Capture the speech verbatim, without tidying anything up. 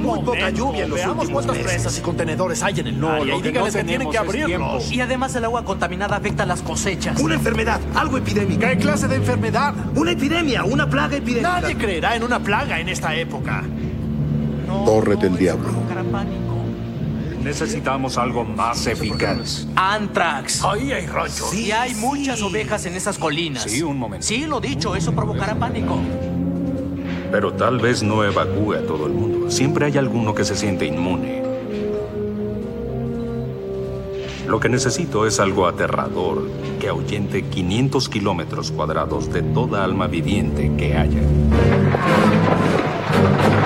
muy poca lluvia en los Veamos últimos cuántas meses. presas y contenedores hay en el No, área lo y que díganles no que tienen tenemos que es abrirlos. tiempo. Y además el agua contaminada afecta las cosechas. Una enfermedad, algo epidémico. ¿Qué clase de enfermedad? Una epidemia, una plaga epidémica. Nadie creerá en una plaga en esta época. No, Torre del eso Diablo. provocará pánico. Necesitamos algo más eficaz. Antrax. Ahí hay ranchos. Y hay muchas ovejas en esas colinas. Sí, un momento. Sí, lo dicho, eso provocará pánico. Pero tal vez no evacúe a todo el mundo. Siempre hay alguno que se siente inmune. Lo que necesito es algo aterrador que ahuyente quinientos kilómetros cuadrados de toda alma viviente que haya.